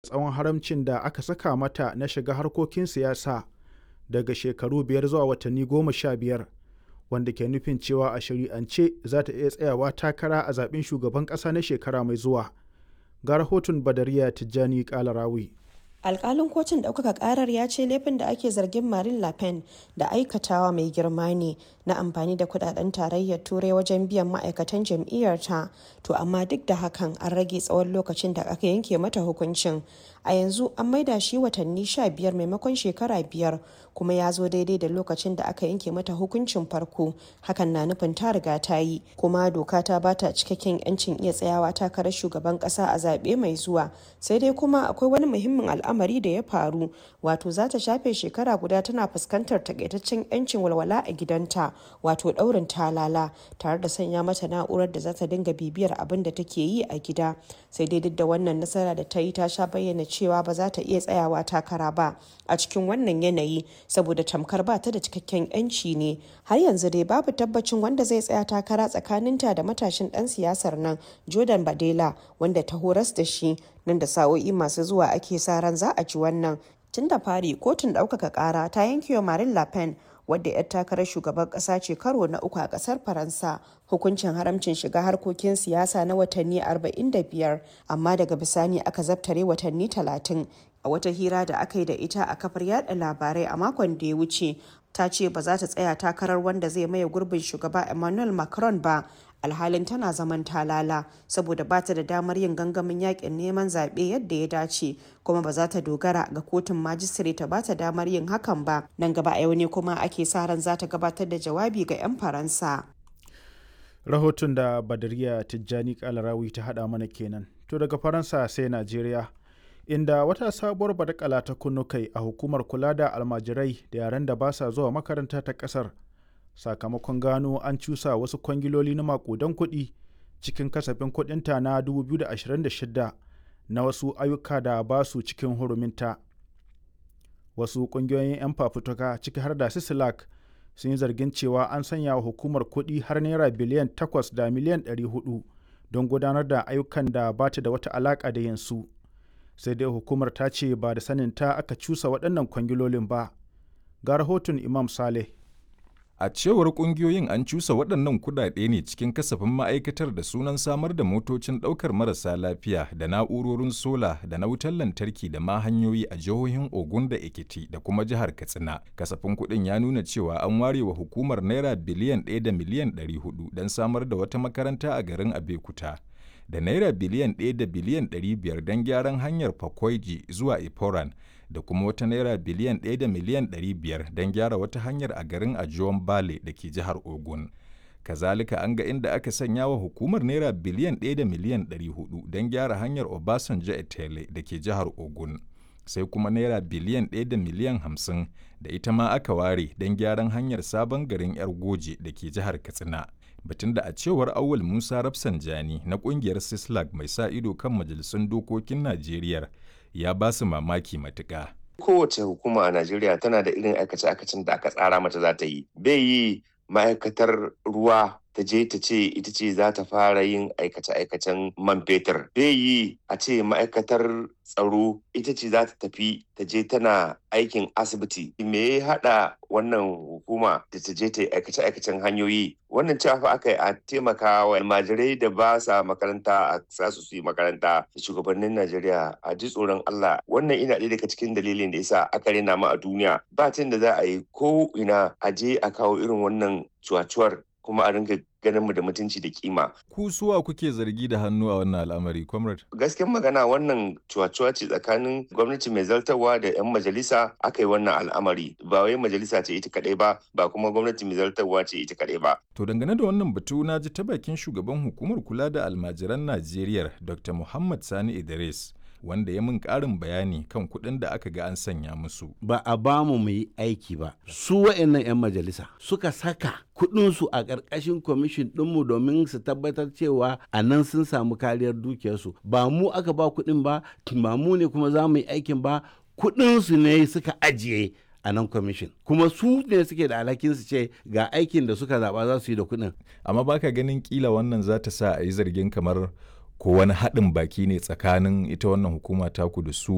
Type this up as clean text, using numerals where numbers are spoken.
tsawon haramcin da aka saka mata na shiga harkokin siyasa daga shekaru 5 zuwa watanni 15, wanda ke nufin cewa a shari'ance za ta iya tsayawa takara a zaɓen shugaban ƙasa na shekara mai zuwa. Ga rahoton Badariya Tijjani Kalarawi. Alƙalin kotun ɗaukaka ƙarar ya ce laifin da ake zargin Marine Le Pen da aikatawa mai girma ne na amfani da kudaden tarayyar turai wajen biyan ma'aikatan jam'iyyarta, to amma duk da hakan an rage tsawon lokacin da aka yanke mata hukuncin. A yanzu an maida shi watanni 15 maimakon shekara 5, kuma ya zo daidai da lokacin da aka yanke mata hukuncin farko. Hakan na nufin ta riga ta yi, kuma doka ta bata cikakken 'yancin iya tsayawa takarar shugaban ƙasa a zaɓe mai zuwa. Sai dai kuma akwai wani muhimmin al'amari da ya faru, wato za ta shafe shekara guda tana fuskantar takaitaccen 'yancin walwala a gidanta, wato ɗaurin talala, tare da sanya mata na'urar da za ta dinga bibiyar abin da take yi a gida. Sai dai duk da wannan nasara da ta yi, ta sha bayyana cewa ba za ta iya tsayawa takara ba a cikin wannan yanayi, saboda tamkar ba ta da cikakken 'yanci ne. Har yanzu dai babu tabbacin wanda zai tsaya takara tsakaninta da matashin ɗan siyasar nan Jordan Bardella, wanda ta horas da shi. Nan da sa'o'i masu zuwa ake sa ran za a ji wannan. Tun da fari kotun ɗaukaka ƙara ta yanke wa Marine Le Pen, wadda 'yar takarar shugaban ƙasa ce karo na 3 a ƙasar Faransa, hukuncin haramcin shiga harkokin siyasa na watanni 45, amma daga bisani aka zabtare watanni 30. A wata hira da aka yi da ita a kafar yada labarai a makon da ya wuce, ta ce ba za ta tsaya takarar wanda zai maye gurbin shugaba Emmanuel Macron ba, alhalin tana zaman talala saboda ba ta da damar yin gangamin yakin neman zaɓe yadda ya dace, kuma ba za ta dogara ga kotun majistare ta ba ta damar yin hakan ba. Nan gaba a yau ne kuma ake sa ran za ta gabatar da jawabi ga 'yan Faransa. Rahoton da Badariya Tijjani Kalarawi ta haɗa mana kenan. To daga Faransa sai Najeriya, inda wata sabuwar badakala ta kunnu kai a hukumar kula da almajirai da yaran da ba sa zuwa makaranta ta ƙasar, sakamakon gano an cusa wasu kwangiloli na makudan kuɗi cikin kasafin kuɗinta na 2026 na wasu ayyuka da ba su cikin huruminta. Wasu ƙungiyoyin 'yan fafutuka ciki har da Sisilak sun yi zargin cewa an sanya wa hukumar kuɗi har naira biliyan 8 da miliyan 400 don gudanar da ayyukan da ba ta da wata alaƙa da yansu. Sai dai hukumar ta ce ba da saninta aka cusa waɗannan kwangilolin ba. Ga rahoton Imam Saleh. A cewar kungiyoyin an cusa waɗannan kuɗaɗe ne cikin kasafin ma'aikatar da sunan samar da motocin ɗaukar marasa lafiya da na'urorin sola da na wutar lantarki da ma hanyoyi a jihohin Ogun da Ekiti da kuma jihar Katsina. Kasafin kuɗin ya nuna cewa an ware wa hukumar naira biliyan 1 da miliyan 400 don samar da wata makaranta a garin Abeokuta, da naira biliyan 1 da biliyan 500 don gyaran hanyar Fakwaiji zuwa Iporan, da kuma wata naira biliyan 1 da miliyan 500 don gyara wata hanyar a garin Ajuwan Bale da ke jihar Ogun. Kazalika an ga inda aka sanya wa hukumar naira biliyan 1 da miliyan 400 don gyara hanyar Obasanjo Etele da ke jihar Ogun. Sai kuma naira biliyan 1 da miliyan 50 da ita ma aka ware don gyaran hanyar sabon garin 'Yar Goje da ke jihar Katsina. Batun da a cewar Awul Musa Rafsanjani na kungiyar Sislag mai sa ido kan majalisun dokokin Najeriya ya ba su mamaki matuƙa. Kowace hukuma a Najeriya tana da irin aikace-aikacen da aka tsara mata za ta yi. Bai yi ma'aikatar ruwa ta je ta ce ita ce za ta fara yin aikace-aikacen man fetur. Bai yi a ce ma'aikatar tsaro ita ce za ta tafi ta je tana aikin asibiti. Me ya haɗa wannan hukuma da ta je ta yi aikace-aikacen hanyoyi? Wannan cewa fa aka yi a taimaka wa almajirai da ba sa makaranta a sa su yi makaranta. Shugabannin Najeriya a ji tsoron Allah. Wannan ina ɗaya daga cikin dalilin da yasa aka rena mu a duniya. Ba da za a yi ko ina a je a kawo irin wannan cuwacuwar kuma a ringa ganin mu da mutunci da kima. Ku suwa kuke zargi da hannu a wannan al'amari, comrade? Gaskiyar magana wannan cuwa-cuwa ce tsakanin gwamnati mai zartarwa da 'yan majalisa aka yi wannan al'amari. Ba wai majalisa ce ita kaɗai ba, ba kuma gwamnati mai zartarwa ce ita kaɗai ba. To dangane da wannan batu na ji ta bakin shugaban hukumar kula da almajiran Najeriya Dr. Muhammad Sani Idris, wanda ya min ƙarin bayani kan kuɗin da aka ga an sanya musu. Ba a ba mu yi aiki ba. Su wa'annan 'yan majalisa suka saka kuɗinsu a ƙarƙashin kwamishin ɗinmu domin su tabbatar cewa a nan sun samu kariyar dukiyarsu. Ba mu aka ba kuɗin ba, ba mu ne kuma za mu yi aikin ba, kuɗinsu ne suka ajiye a nan kwamishin, kuma su ne suke da alhakin su ce ga aikin da suka zaɓa za su yi da kuɗin. Amma baka ganin kila wannan za ta sa a yi zargin kamar ko wani haɗin baki ne tsakanin ita wannan hukuma taku da su